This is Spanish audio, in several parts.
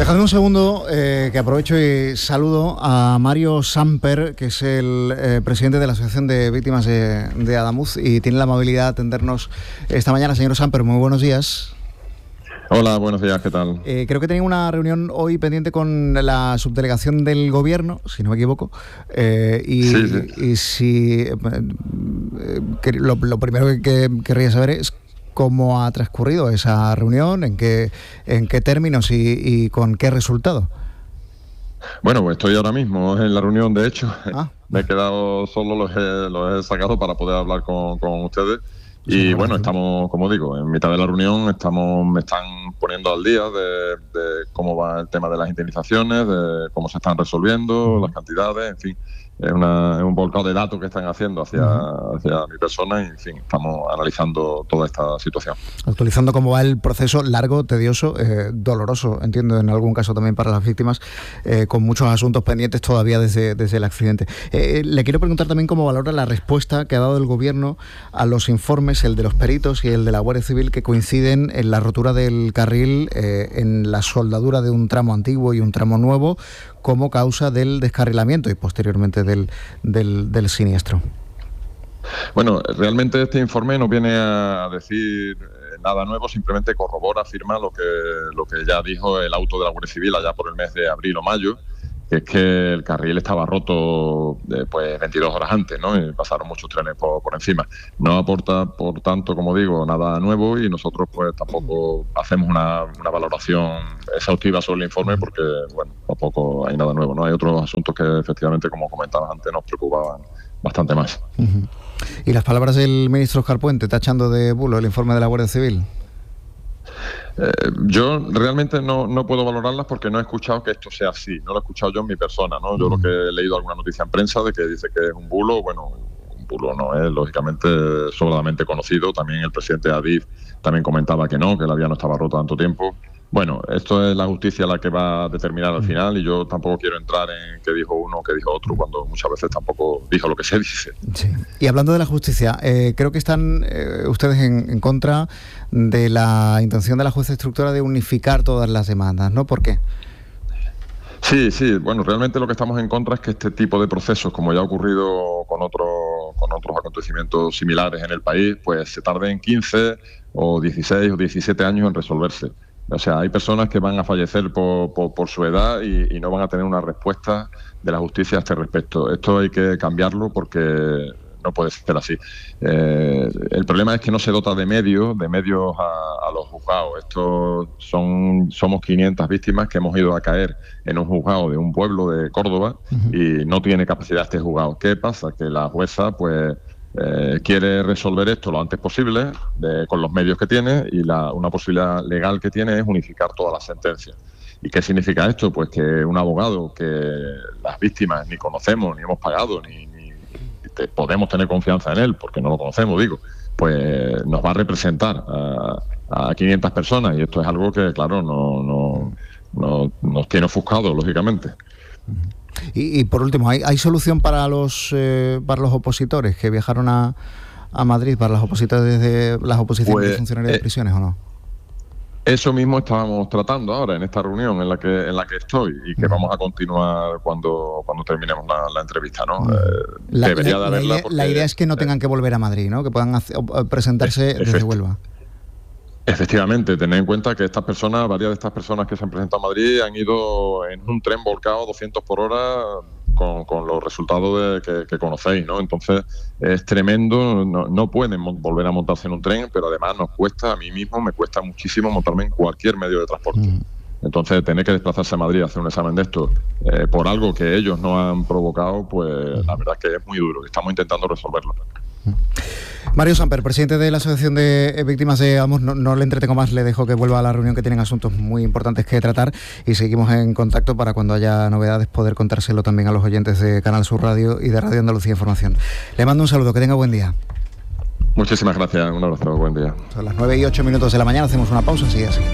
Dejadme un segundo, que aprovecho y saludo a Mario Samper, que es el presidente de la Asociación de Víctimas de Adamuz, y tiene la amabilidad de atendernos esta mañana. Señor Samper, muy buenos días. Hola, buenos días, ¿qué tal? Creo que tenía una reunión hoy pendiente con la subdelegación del Gobierno, si no me equivoco, y si lo primero que querría saber es cómo ha transcurrido esa reunión, en qué términos y con qué resultado. Bueno, pues estoy ahora mismo en la reunión, de hecho. Me he quedado solo, los he sacado para poder hablar con ustedes. Y bueno, estamos, como digo, en mitad de la reunión. Me están poniendo al día de cómo va el tema de las indemnizaciones, de cómo se están resolviendo, las cantidades, en fin. Es un volcado de datos que están haciendo hacia mi persona y, en fin, estamos analizando toda esta situación. Actualizando cómo va el proceso largo, tedioso, doloroso, entiendo, en algún caso también para las víctimas, con muchos asuntos pendientes todavía desde el accidente. Le quiero preguntar también cómo valora la respuesta que ha dado el Gobierno a los informes, el de los peritos y el de la Guardia Civil, que coinciden en la rotura del carril, en la soldadura de un tramo antiguo y un tramo nuevo, como causa del descarrilamiento y posteriormente del siniestro. Bueno, realmente este informe no viene a decir nada nuevo, simplemente corrobora, afirma lo que ya dijo el auto de la Guardia Civil allá por el mes de abril o mayo, que es que el carril estaba roto 22 horas antes, ¿no? Y pasaron muchos trenes por encima. No aporta, por tanto, como digo, nada nuevo, y nosotros pues tampoco hacemos una valoración exhaustiva sobre el informe porque, bueno, tampoco hay nada nuevo, ¿no? Hay otros asuntos que efectivamente, como comentabas antes, nos preocupaban bastante más. ¿Y las palabras del ministro Óscar Puente tachando de bulo el informe de la Guardia Civil? Yo realmente no puedo valorarlas porque no he escuchado que esto sea así, no lo he escuchado yo en mi persona, ¿no? Yo lo que he leído alguna noticia en prensa de que dice que es un bulo. Bueno, un bulo no es, lógicamente, sobradamente conocido. También el presidente Adif también comentaba que no, que la vía no estaba rota tanto tiempo. Bueno, esto es la justicia la que va a determinar al final, y yo tampoco quiero entrar en qué dijo uno o qué dijo otro, cuando muchas veces tampoco dijo lo que se dice. Sí. Y hablando de la justicia, creo que están ustedes en contra de la intención de la jueza instructora de unificar todas las demandas, ¿no? ¿Por qué? Sí, bueno, realmente lo que estamos en contra es que este tipo de procesos, como ya ha ocurrido con otros acontecimientos similares en el país, pues se tarden 15 o 16 o 17 años en resolverse. O sea, hay personas que van a fallecer por su edad y no van a tener una respuesta de la justicia a este respecto. Esto hay que cambiarlo porque no puede ser así. El problema es que no se dota de medios a los juzgados. Somos 500 víctimas que hemos ido a caer en un juzgado de un pueblo de Córdoba y no tiene capacidad este juzgado. ¿Qué pasa? Que la jueza, pues, quiere resolver esto lo antes posible con los medios que tiene, y una posibilidad legal que tiene es unificar todas las sentencias. ¿Y qué significa esto? Pues que un abogado que las víctimas ni conocemos, ni hemos pagado, ni podemos tener confianza en él, porque no lo conocemos, pues nos va a representar a 500 personas, y esto es algo que, claro, no nos tiene ofuscado, lógicamente. Y por último, ¿hay solución para los opositores que viajaron a Madrid, para las opositores de las oposiciones de funcionarios de prisiones, o no? Eso mismo estábamos tratando ahora en esta reunión en la que estoy, y que vamos a continuar cuando terminemos la entrevista, ¿no? Debería de haberla, porque la idea es que no tengan que volver a Madrid, ¿no? Que puedan presentarse desde Huelva. Efectivamente, tener en cuenta que varias de estas personas que se han presentado a Madrid han ido en un tren volcado 200 por hora con los resultados que conocéis, ¿no? Entonces es tremendo, no pueden volver a montarse en un tren, pero además a mí mismo me cuesta muchísimo montarme en cualquier medio de transporte. Entonces, tener que desplazarse a Madrid a hacer un examen de esto por algo que ellos no han provocado, pues la verdad es que es muy duro. Estamos intentando resolverlo. Mario Samper, presidente de la Asociación de Víctimas de Adamuz, no le entretengo más, le dejo que vuelva a la reunión, que tienen asuntos muy importantes que tratar, y seguimos en contacto para, cuando haya novedades, poder contárselo también a los oyentes de Canal Sur Radio y de Radio Andalucía Información. Le mando un saludo, que tenga buen día. Muchísimas gracias, un abrazo, buen día. Son las 9:08 de la mañana, hacemos una pausa, enseguida seguimos.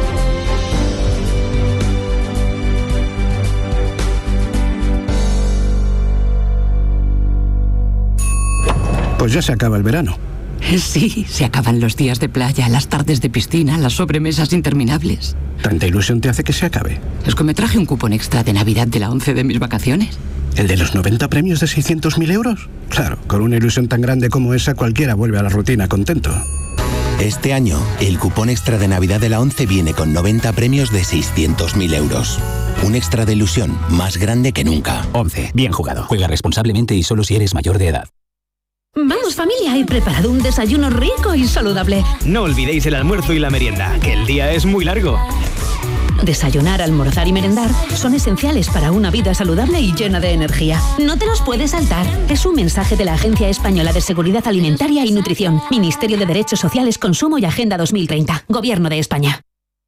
Pues ya se acaba el verano. Sí, se acaban los días de playa, las tardes de piscina, las sobremesas interminables. ¿Tanta ilusión te hace que se acabe? Es que me traje un cupón extra de Navidad de la 11 de mis vacaciones. ¿El de los 90 premios de 600.000 euros? Claro, con una ilusión tan grande como esa, cualquiera vuelve a la rutina contento. Este año, el cupón extra de Navidad de la 11 viene con 90 premios de 600.000 euros. Un extra de ilusión más grande que nunca. 11. Bien jugado. Juega responsablemente y solo si eres mayor de edad. Vamos familia, he preparado un desayuno rico y saludable. No olvidéis el almuerzo y la merienda, que el día es muy largo. Desayunar, almorzar y merendar son esenciales para una vida saludable y llena de energía. No te los puedes saltar. Es un mensaje de la Agencia Española de Seguridad Alimentaria y Nutrición, Ministerio de Derechos Sociales, Consumo y Agenda 2030, Gobierno de España.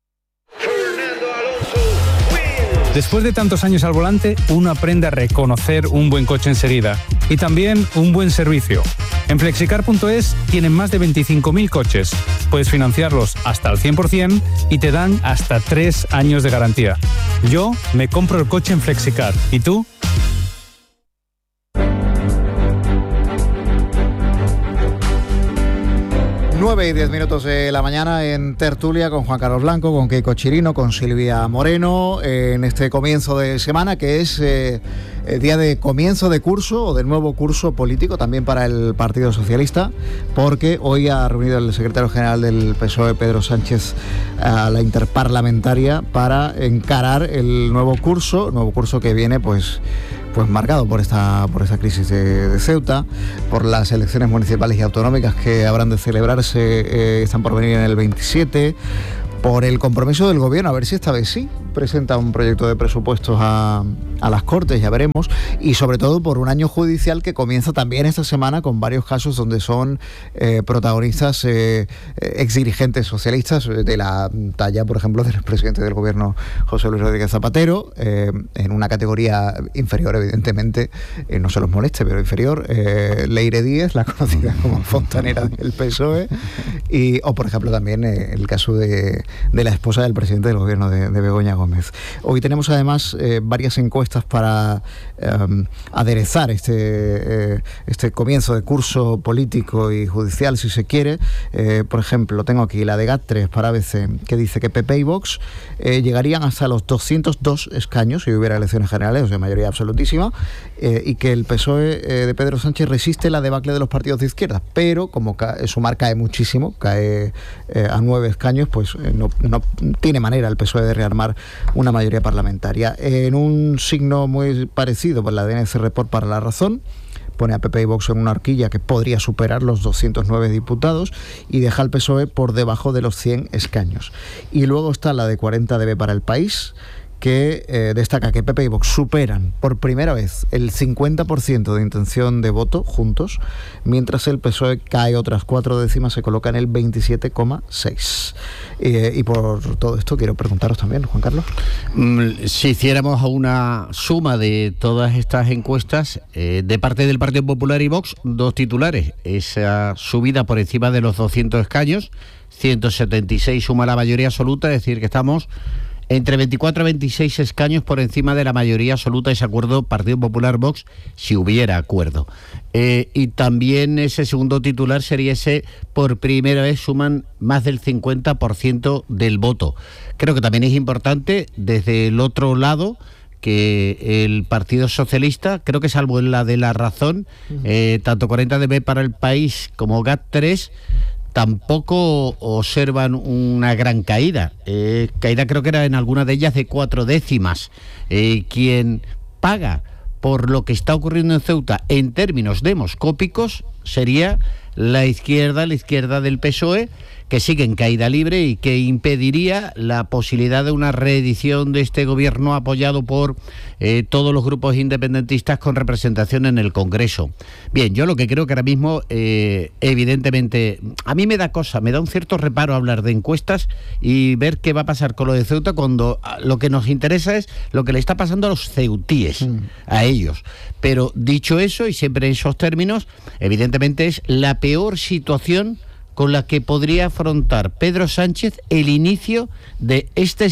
Después de tantos años al volante, uno aprende a reconocer un buen coche enseguida y también un buen servicio. En Flexicar.es tienen más de 25.000 coches. Puedes financiarlos hasta al 100% y te dan hasta 3 años de garantía. Yo me compro el coche en Flexicar. ¿Y tú? Nueve y 10 minutos de la mañana en Tertulia con Juan Carlos Blanco, con Keiko Chirino, con Silvia Moreno, en este comienzo de semana que es día de comienzo de curso o de nuevo curso político también para el Partido Socialista, porque hoy ha reunido el secretario general del PSOE, Pedro Sánchez, a la interparlamentaria para encarar el nuevo curso que viene pues marcado por esta crisis de Ceuta, por las elecciones municipales y autonómicas que habrán de celebrarse, están por venir en el 27, por el compromiso del gobierno, a ver si esta vez sí presenta un proyecto de presupuestos a las Cortes, ya veremos, y sobre todo por un año judicial que comienza también esta semana con varios casos donde son protagonistas exdirigentes socialistas de la talla, por ejemplo, del expresidente del gobierno José Luis Rodríguez Zapatero, en una categoría inferior, evidentemente, no se los moleste, pero inferior, Leire Díez, la conocida como fontanera del PSOE, o por ejemplo también el caso de la esposa del presidente del gobierno de Begoña Gómez. Hoy tenemos además varias encuestas para aderezar este comienzo de curso político y judicial, si se quiere. Por ejemplo, tengo aquí la de GAT3 para ABC, que dice que PP y Vox llegarían hasta los 202 escaños si hubiera elecciones generales, o sea, mayoría absolutísima, y que el PSOE de Pedro Sánchez resiste la debacle de los partidos de izquierda, pero como Sumar cae muchísimo, cae a 9 escaños, pues no tiene manera el PSOE de rearmar una mayoría parlamentaria. En un signo muy parecido, pues la DNC Report para La Razón pone a PP y Vox en una horquilla que podría superar los 209 diputados y deja al PSOE por debajo de los 100 escaños. Y luego está la de 40dB para El País, que destaca que PP y Vox superan por primera vez el 50% de intención de voto juntos, mientras el PSOE cae otras 4 décimas, se coloca en el 27,6. Y por todo esto quiero preguntaros también, Juan Carlos. Si hiciéramos una suma de todas estas encuestas, de parte del Partido Popular y Vox, 2 titulares: esa subida por encima de los 200 escaños, 176 suma la mayoría absoluta, es decir, que estamos entre 24 y 26 escaños por encima de la mayoría absoluta, ese acuerdo Partido Popular-Vox, si hubiera acuerdo. Y también ese segundo titular sería ese: por primera vez suman más del 50% del voto. Creo que también es importante, desde el otro lado, que el Partido Socialista, creo que salvo en la de La Razón, tanto 40dB para El País como GAT3, tampoco observan una gran caída. Caída creo que era en alguna de ellas de 4 décimas. Quien paga por lo que está ocurriendo en Ceuta en términos demoscópicos sería la izquierda del PSOE, que sigue en caída libre y que impediría la posibilidad de una reedición de este gobierno apoyado por todos los grupos independentistas con representación en el Congreso. Bien, yo lo que creo que ahora mismo, evidentemente, a mí me da un cierto reparo hablar de encuestas y ver qué va a pasar con lo de Ceuta, cuando lo que nos interesa es lo que le está pasando a los ceutíes, a ellos. Pero dicho eso, y siempre en esos términos, evidentemente es la peor situación con la que podría afrontar Pedro Sánchez el inicio de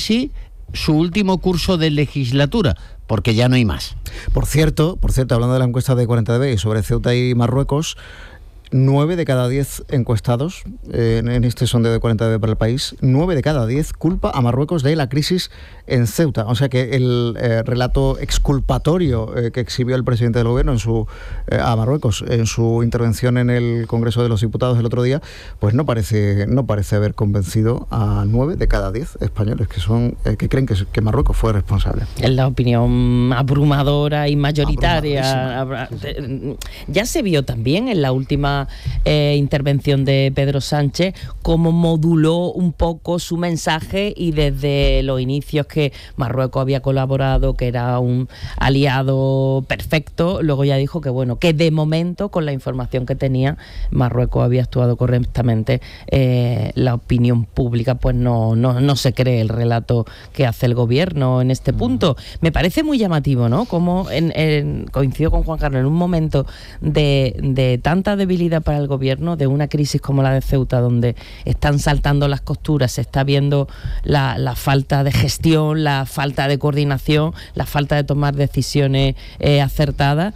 su último curso de legislatura, porque ya no hay más. Por cierto, hablando de la encuesta de 40dB y sobre Ceuta y Marruecos, 9 de cada 10 encuestados en este sondeo de 40 para el país, 9 de cada 10 culpa a Marruecos de la crisis en Ceuta. O sea que el relato exculpatorio que exhibió el presidente del gobierno a Marruecos en su intervención en el Congreso de los Diputados el otro día, pues no parece haber convencido a 9 de cada 10 españoles que creen que Marruecos fue responsable. Es la opinión abrumadora y mayoritaria. Ya se vio también en la última intervención de Pedro Sánchez cómo moduló un poco su mensaje, y desde los inicios que Marruecos había colaborado, que era un aliado perfecto, luego ya dijo que de momento, con la información que tenía, Marruecos había actuado correctamente. La opinión pública pues no se cree el relato que hace el gobierno en este punto. Me parece muy llamativo, ¿no? Como coincido con Juan Carlos, en un momento de tanta debilidad para el gobierno, de una crisis como la de Ceuta, donde están saltando las costuras, se está viendo la falta de gestión, la falta de coordinación, la falta de tomar decisiones acertadas.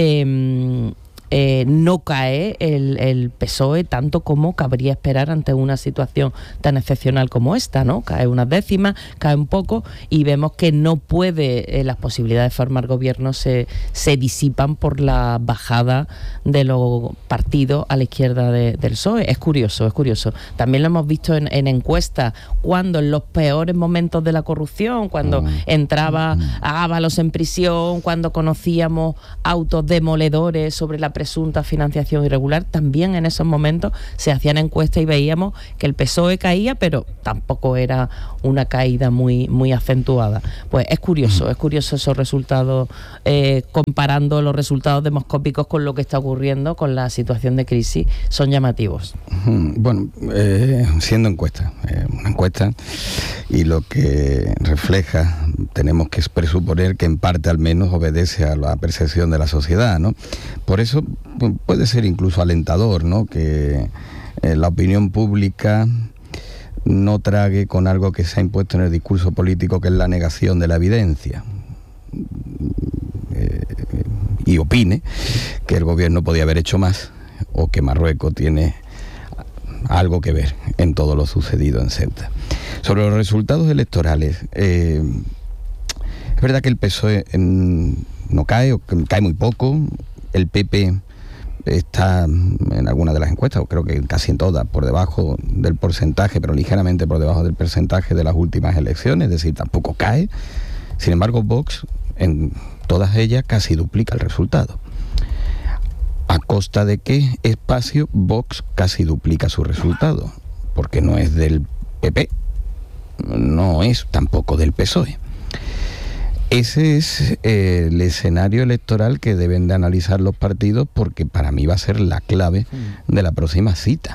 No cae el PSOE tanto como cabría esperar ante una situación tan excepcional como esta, ¿no? Cae unas décimas, cae un poco, y vemos que no puede, las posibilidades de formar gobierno se disipan por la bajada de los partidos a la izquierda del PSOE. Es curioso. También lo hemos visto en encuestas, cuando en los peores momentos de la corrupción, cuando entraba Ábalos en prisión, cuando conocíamos autos demoledores sobre la presunta financiación irregular, también en esos momentos se hacían encuestas y veíamos que el PSOE caía, pero tampoco era una caída muy acentuada. Pues es curioso esos resultados, comparando los resultados demoscópicos con lo que está ocurriendo con la situación de crisis, son llamativos. Bueno, siendo una encuesta, y lo que refleja, tenemos que presuponer que en parte al menos obedece a la percepción de la sociedad, ¿no? Por eso puede ser incluso alentador, ¿no?, que la opinión pública no trague con algo que se ha impuesto en el discurso político, que es la negación de la evidencia, y opine que el gobierno podía haber hecho más, o que Marruecos tiene algo que ver en todo lo sucedido en Ceuta. Sobre los resultados electorales, es verdad que el PSOE no cae, o cae muy poco. El PP está en algunas de las encuestas, o creo que casi en todas, por debajo del porcentaje, pero ligeramente por debajo del porcentaje de las últimas elecciones, es decir, tampoco cae. Sin embargo, Vox en todas ellas casi duplica el resultado. ¿A costa de qué espacio Vox casi duplica su resultado? Porque no es del PP, no es tampoco del PSOE. Ese es el escenario electoral que deben de analizar los partidos, porque para mí va a ser la clave de la próxima cita.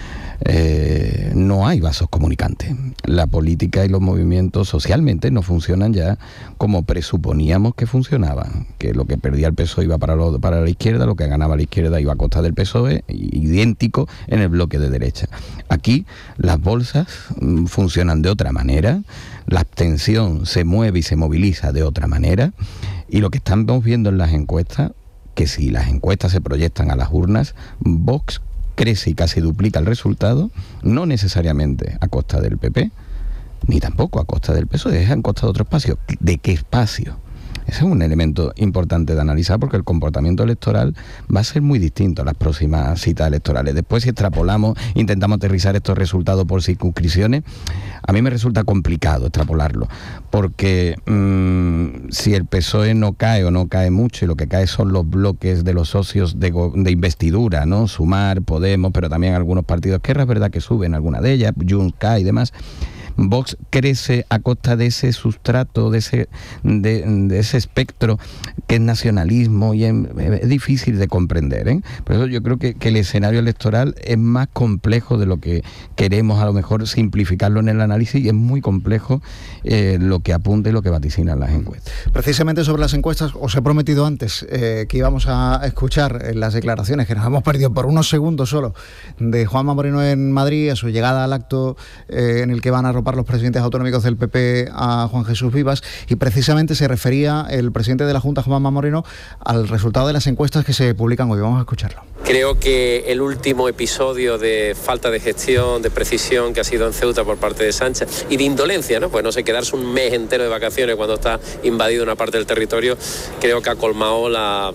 No hay vasos comunicantes. La política y los movimientos socialmente no funcionan ya como presuponíamos que funcionaban, que lo que perdía el PSOE iba para la izquierda, lo que ganaba la izquierda iba a costa del PSOE, idéntico en el bloque de derecha. Aquí las bolsas funcionan de otra manera, la abstención se mueve y se moviliza de otra manera, y lo que estamos viendo en las encuestas, que si las encuestas se proyectan a las urnas, Vox crece y casi duplica el resultado, no necesariamente a costa del PP, ni tampoco a costa del PSOE, es a costa de otro espacio. ¿De qué espacio? Ese es un elemento importante de analizar, porque el comportamiento electoral va a ser muy distinto a las próximas citas electorales. Después, si extrapolamos, intentamos aterrizar estos resultados por circunscripciones, a mí me resulta complicado extrapolarlo, porque si el PSOE no cae o no cae mucho, y lo que cae son los bloques de los socios de investidura, ¿no? Sumar, Podemos, pero también algunos partidos que es verdad que suben, alguna de ellas, Junts cae y demás. Vox crece a costa de ese sustrato, de ese espectro que es nacionalismo, y es difícil de comprender, ¿eh? Por eso yo creo que el escenario electoral es más complejo de lo que queremos a lo mejor simplificarlo en el análisis, y es muy complejo lo que apunta y lo que vaticinan las encuestas. Precisamente sobre las encuestas, os he prometido antes que íbamos a escuchar las declaraciones, que nos hemos perdido por unos segundos solo, de Juanma Moreno en Madrid, a su llegada al acto en el que van a arropar los presidentes autonómicos del PP a Juan Jesús Vivas, y precisamente se refería el presidente de la Junta, Juanma Moreno, al resultado de las encuestas que se publican hoy. Vamos a escucharlo. Creo que el último episodio de falta de gestión, de precisión que ha sido en Ceuta por parte de Sánchez y de indolencia, ¿no? Pues no sé, quedarse un mes entero de vacaciones cuando está invadido una parte del territorio, creo que ha colmado la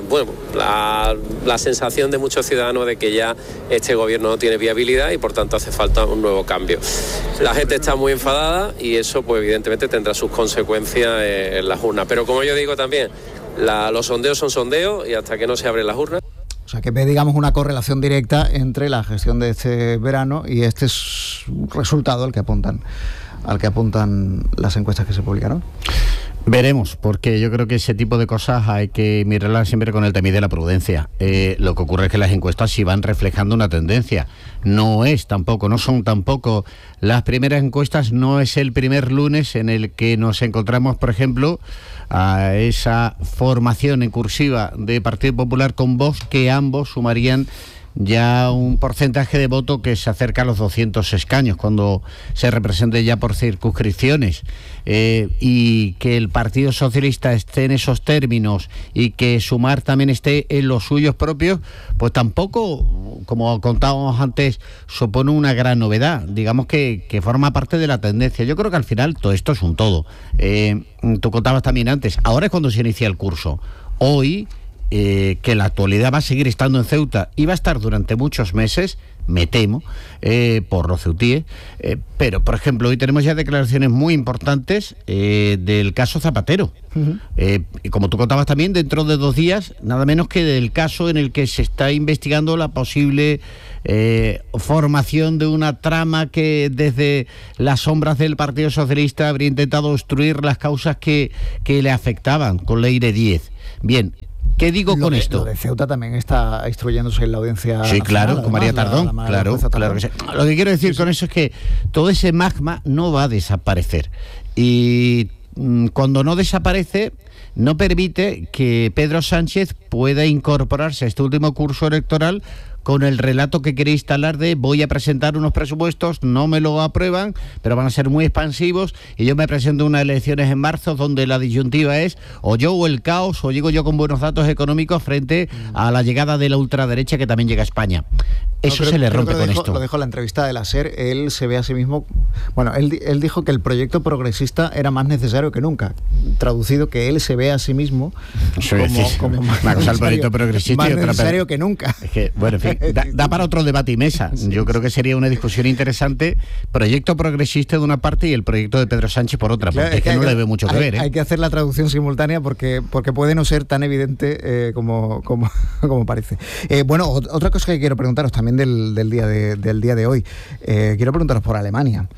sensación de muchos ciudadanos de que ya este gobierno no tiene viabilidad y por tanto hace falta un nuevo cambio. La gente está muy enfadada y eso pues evidentemente tendrá sus consecuencias en las urnas. Pero como yo digo también, los sondeos son sondeos y hasta que no se abren las urnas. O sea, que ve, digamos, una correlación directa entre la gestión de este verano y este resultado al que apuntan las encuestas que se publicaron. Veremos, porque yo creo que ese tipo de cosas hay que mirarlas siempre con el tamiz de la prudencia. Lo que ocurre es que las encuestas sí van reflejando una tendencia. No son tampoco las primeras encuestas, no es el primer lunes en el que nos encontramos, por ejemplo, a esa formación en cursiva de Partido Popular con Vox, que ambos sumarían ya un porcentaje de voto que se acerca a los 200 escaños cuando se represente ya por circunscripciones, y que el Partido Socialista esté en esos términos y que Sumar también esté en los suyos propios, pues tampoco, como contábamos antes, supone una gran novedad. Digamos que forma parte de la tendencia. Yo creo que al final todo esto es un todo. Tú contabas también antes, ahora es cuando se inicia el curso. Hoy que la actualidad va a seguir estando en Ceuta y va a estar durante muchos meses, me temo, por los ceutíes, pero por ejemplo hoy tenemos ya declaraciones muy importantes del caso Zapatero. Y como tú contabas también, dentro de 2 días, nada menos que del caso en el que se está investigando la posible formación de una trama que desde las sombras del Partido Socialista habría intentado obstruir las causas que le afectaban con Leire Díez. Bien, ¿qué digo con esto? Lo de Ceuta también está instruyéndose en la audiencia. Sí, nacional, claro, con María Tardón, claro que sí. Lo que quiero decir con eso es que todo ese magma no va a desaparecer. Y cuando no desaparece, no permite que Pedro Sánchez pueda incorporarse a este último curso electoral con el relato que quiere instalar de voy a presentar unos presupuestos, no me lo aprueban, pero van a ser muy expansivos y yo me presento unas elecciones en marzo donde la disyuntiva es o yo o el caos, o llego yo con buenos datos económicos frente a la llegada de la ultraderecha que también llega a España. Eso se le rompe con esto. Lo dijo en la entrevista de la SER, él se ve a sí mismo, bueno, él dijo que el proyecto progresista era más necesario que nunca, traducido que él se ve a sí mismo como una cosa el proyecto progresista más y otra necesario que nunca. Es que, bueno, en fin, da para otro debate y mesa. Yo creo que sería una discusión interesante, proyecto progresista de una parte y el proyecto de Pedro Sánchez por otra, porque es que no le veo mucho que ver. Hay que hacer la traducción simultánea porque puede no ser tan evidente como parece. Bueno, otra cosa que quiero preguntaros también del día de hoy, quiero preguntaros por Alemania.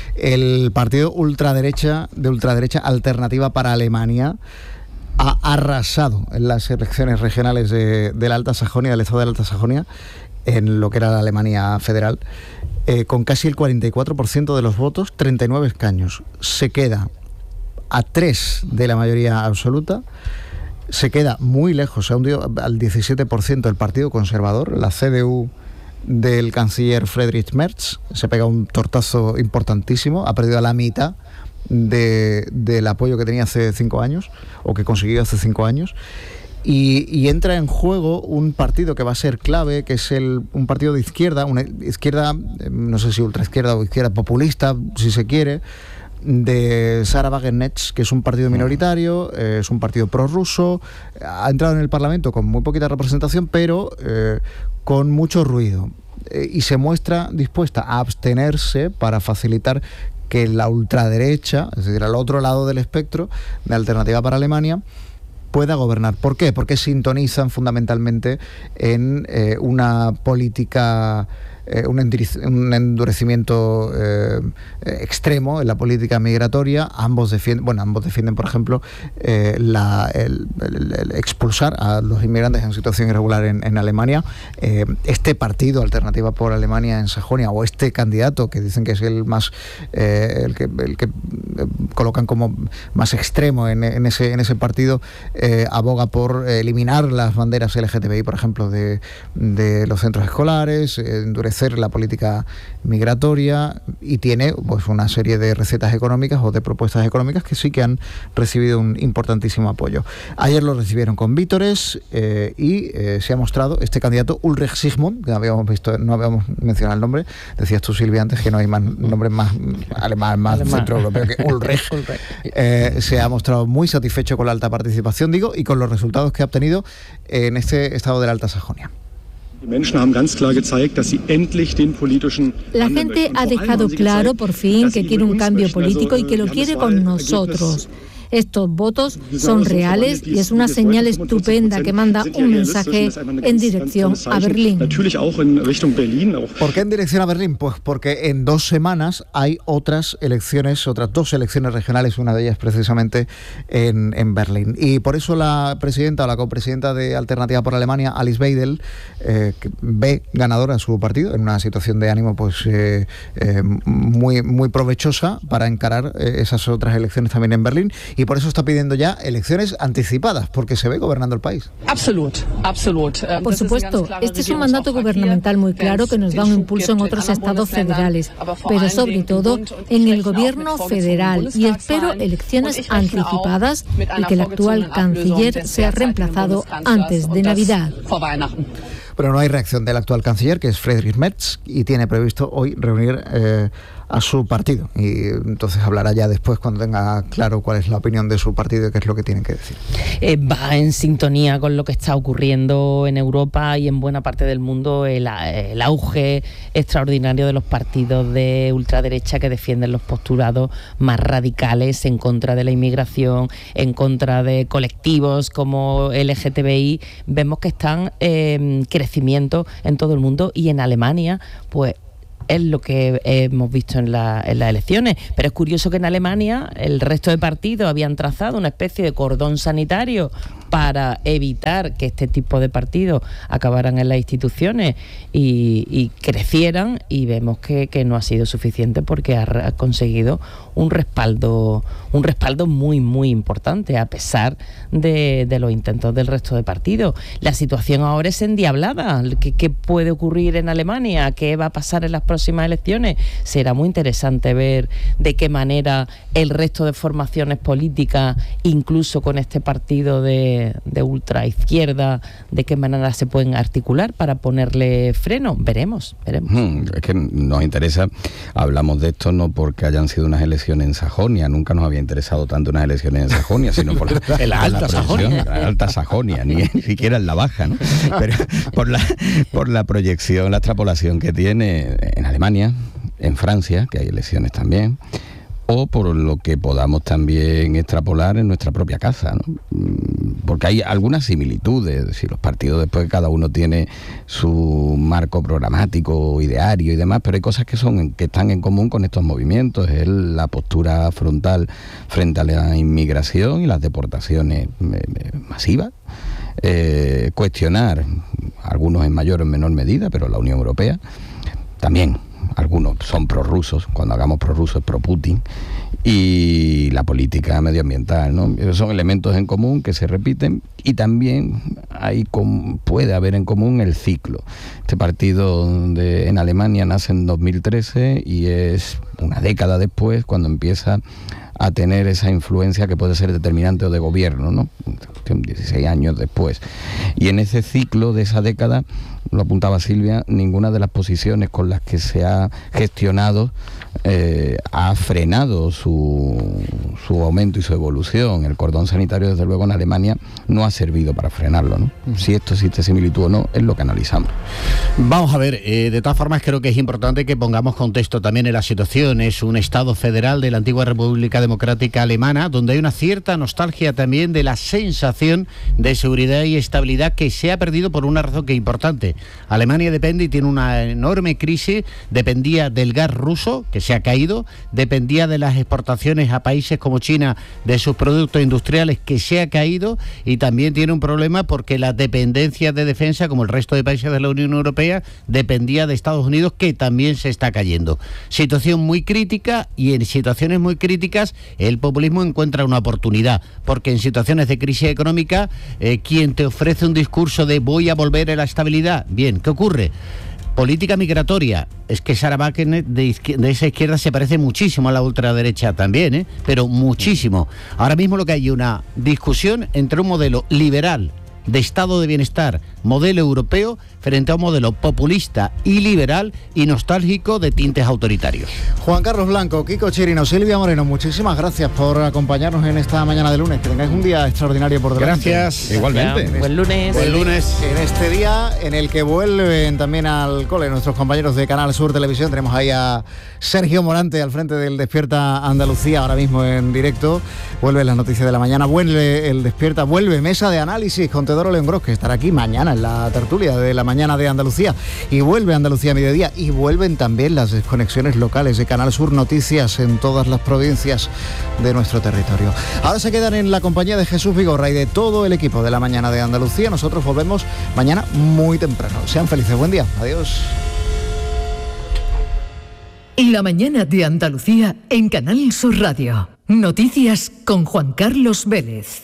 El partido ultraderecha Alternativa para Alemania ha arrasado en las elecciones regionales de la Alta Sajonia, del estado de la Alta Sajonia, en lo que era la Alemania federal, con casi el 44% de los votos, 39 escaños. Se queda a 3 de la mayoría absoluta, se queda muy lejos, se ha hundido al 17% el Partido Conservador, la CDU del canciller Friedrich Merz, se pega un tortazo importantísimo, ha perdido a la mitad del apoyo que tenía hace 5 años, o que consiguió hace 5 años, y entra en juego un partido que va a ser clave, que es un partido de izquierda, una izquierda, no sé si ultraizquierda o izquierda populista, si se quiere, de Sarah Wagenknecht, que es un partido minoritario, es un partido prorruso, ha entrado en el Parlamento con muy poquita representación, pero con mucho ruido, y se muestra dispuesta a abstenerse para facilitar que la ultraderecha, es decir, al otro lado del espectro de Alternativa para Alemania, pueda gobernar. ¿Por qué? Porque sintonizan fundamentalmente en una política, un endurecimiento extremo en la política migratoria. Ambos defienden, por ejemplo, el expulsar a los inmigrantes en situación irregular en Alemania. Este partido, Alternativa por Alemania en Sajonia, o este candidato que dicen que es el más el que colocan como más extremo en ese partido, aboga por eliminar las banderas LGTBI, por ejemplo, de los centros escolares, endurecer la política migratoria, y tiene pues una serie de recetas económicas o de propuestas económicas que sí que han recibido un importantísimo apoyo. Ayer lo recibieron con vítores y se ha mostrado este candidato Ulrich Sigmund, que no habíamos mencionado el nombre. Decías tú, Silvia, antes que no hay más nombres más alemán. Centroeuropeo que Ulrich. Se ha mostrado muy satisfecho con la alta participación, y con los resultados que ha obtenido en este estado de la Alta Sajonia. La gente ha dejado claro por fin que quiere un cambio político y que lo quiere con nosotros. Estos votos son reales y es una señal estupenda que manda un mensaje en dirección a Berlín. ¿Por qué en dirección a Berlín? Pues porque en 2 semanas hay otras 2 elecciones regionales, una de ellas precisamente en Berlín. Y por eso la presidenta o la copresidenta de Alternativa por Alemania, Alice Weidel, que ve ganadora a su partido en una situación de ánimo pues muy, muy provechosa para encarar esas otras elecciones también en Berlín. Y por eso está pidiendo ya elecciones anticipadas, porque se ve gobernando el país. Por supuesto, este es un mandato gubernamental muy claro que nos da un impulso en otros estados federales, pero sobre todo en el gobierno federal, y espero elecciones anticipadas y que el actual canciller sea reemplazado antes de Navidad. Pero no hay reacción del actual canciller, que es Friedrich Merz, y tiene previsto hoy reunir a su partido, y entonces hablará ya después cuando tenga claro cuál es la opinión de su partido y qué es lo que tienen que decir. Va en sintonía con lo que está ocurriendo en Europa y en buena parte del mundo, el auge extraordinario de los partidos de ultraderecha que defienden los postulados más radicales en contra de la inmigración, en contra de colectivos como LGTBI. Vemos que están en crecimiento en todo el mundo, y en Alemania pues es lo que hemos visto en las elecciones. Pero es curioso que en Alemania el resto de partidos habían trazado una especie de cordón sanitario para evitar que este tipo de partidos acabaran en las instituciones y crecieran, y vemos que no ha sido suficiente, porque ha conseguido un respaldo muy, muy importante, a pesar de los intentos del resto de partidos. La situación ahora es endiablada. ¿Qué puede ocurrir en Alemania? ¿Qué va a pasar en las próximas elecciones? Será muy interesante ver de qué manera el resto de formaciones políticas, incluso con este partido de ultraizquierda, de qué manera se pueden articular para ponerle freno. Veremos. Es que nos interesa, hablamos de esto no porque hayan sido unas elecciones en Sajonia, nunca nos había interesado tanto unas elecciones en Sajonia, sino por la Alta Sajonia. La Alta Sajonia, ni siquiera en la Baja, ¿no? Pero por la proyección, la extrapolación que tiene en Alemania, en Francia, que hay elecciones también, o por lo que podamos también extrapolar en nuestra propia casa, ¿no? Porque hay algunas similitudes, si los partidos después cada uno tiene su marco programático, ideario y demás, pero hay cosas que están en común con estos movimientos. Es la postura frontal frente a la inmigración y las deportaciones masivas, cuestionar, algunos en mayor o en menor medida, pero la Unión Europea también. Algunos son prorrusos, cuando hagamos prorrusos, pro-Putin, y la política medioambiental, ¿no? Esos son elementos en común que se repiten, y también puede haber en común el ciclo. Este partido en Alemania nace en 2013 y es una década después cuando empieza a tener esa influencia que puede ser determinante o de gobierno, ¿no? 16 años después. Y en ese ciclo de esa década, lo apuntaba Silvia, ninguna de las posiciones con las que se ha gestionado ha frenado su aumento y su evolución. El cordón sanitario, desde luego, en Alemania no ha servido para frenarlo, ¿no? Si esto existe similitud o no, es lo que analizamos. Vamos a ver, de todas formas creo que es importante que pongamos contexto también en la situación. Es un Estado federal de la antigua República Democrática Alemana, donde hay una cierta nostalgia también de la sensación de seguridad y estabilidad que se ha perdido por una razón que es importante. Alemania depende y tiene una enorme crisis, dependía del gas ruso, que se ha caído, dependía de las exportaciones a países como China de sus productos industriales, que se ha caído, y también tiene un problema porque la dependencia de defensa, como el resto de países de la Unión Europea, dependía de Estados Unidos, que también se está cayendo. Situación muy crítica, y en situaciones muy críticas el populismo encuentra una oportunidad, porque en situaciones de crisis económica, quien te ofrece un discurso de voy a volver a la estabilidad, bien, ¿qué ocurre? Política migratoria. Es que Sarah Wagenknecht de esa izquierda se parece muchísimo a la ultraderecha también, pero muchísimo. Ahora mismo lo que hay una discusión entre un modelo liberal de estado de bienestar, modelo europeo, frente a un modelo populista y liberal y nostálgico de tintes autoritarios. Juan Carlos Blanco, Kiko Chirino, Silvia Moreno, muchísimas gracias por acompañarnos en esta mañana de lunes. Que tengáis un día extraordinario por delante. Gracias, igualmente. Buen lunes. Buen lunes. En este día en el que vuelven también al cole nuestros compañeros de Canal Sur Televisión. Tenemos ahí a Sergio Morante al frente del Despierta Andalucía, ahora mismo en directo. Vuelve las noticias de la mañana, vuelve el Despierta, vuelve Mesa de Análisis con Teodoro León Gros, que estará aquí mañana en la tertulia de la mañana de Andalucía, y vuelve Andalucía Mediodía, y vuelven también las desconexiones locales de Canal Sur Noticias en todas las provincias de nuestro territorio. Ahora se quedan en la compañía de Jesús Vigorra y de todo el equipo de la mañana de Andalucía. Nosotros volvemos mañana muy temprano. Sean felices, buen día, adiós. La mañana de Andalucía en Canal Sur Radio. Noticias con Juan Carlos Vélez.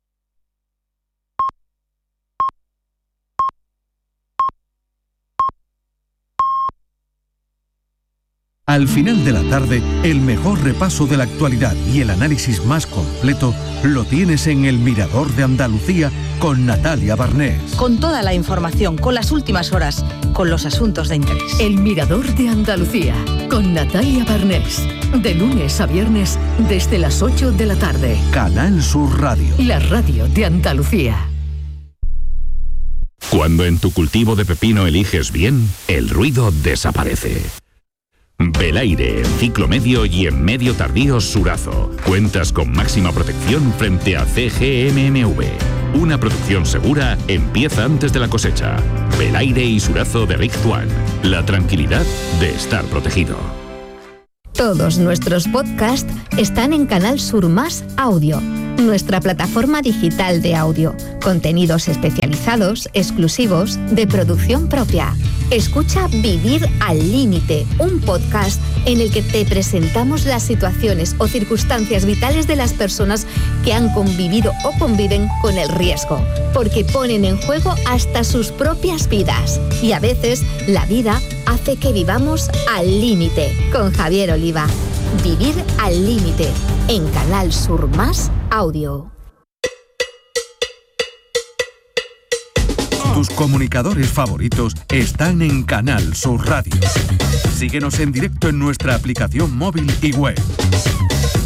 Al final de la tarde, el mejor repaso de la actualidad y el análisis más completo lo tienes en El Mirador de Andalucía con Natalia Barnés. Con toda la información, con las últimas horas, con los asuntos de interés. El Mirador de Andalucía con Natalia Barnés. De lunes a viernes desde las 8 de la tarde. Canal Sur Radio. La radio de Andalucía. Cuando en tu cultivo de pepino eliges bien, el ruido desaparece. Belaire, en ciclo medio y en medio tardío Surazo. Cuentas con máxima protección frente a CGMMV. Una producción segura empieza antes de la cosecha. Belaire y Surazo de Rictuan. La tranquilidad de estar protegido. Todos nuestros podcasts están en Canal Sur Más Audio, nuestra plataforma digital de audio. Contenidos especializados, exclusivos, de producción propia. Escucha Vivir al Límite, un podcast en el que te presentamos las situaciones o circunstancias vitales de las personas que han convivido o conviven con el riesgo, porque ponen en juego hasta sus propias vidas. Y a veces la vida hace que vivamos al límite. Con Javier Oliva. Vivir al Límite, en Canal Sur Más Audio. Tus comunicadores favoritos están en Canal Sur Radio. Síguenos en directo en nuestra aplicación móvil y web.